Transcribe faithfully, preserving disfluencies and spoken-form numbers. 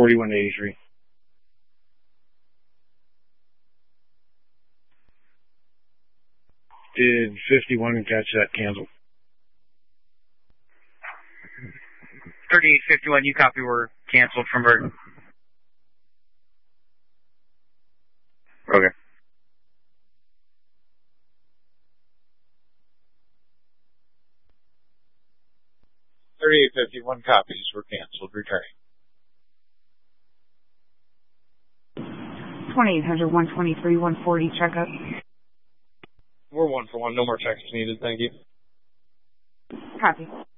forty-one eighty-three. Did fifty-one catch that canceled? thirty-eight fifty-one, you copy, we're canceled from Burton. Okay. thirty-eight fifty-one copies were canceled, returning. twenty-eight hundred, one twenty-three, one forty, checkup. We're one for one, no more checks needed, thank you. Copy.